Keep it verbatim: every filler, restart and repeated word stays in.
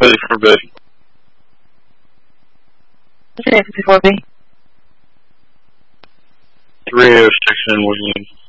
Ready for bid. fifty-four B. three oh six in Woodland.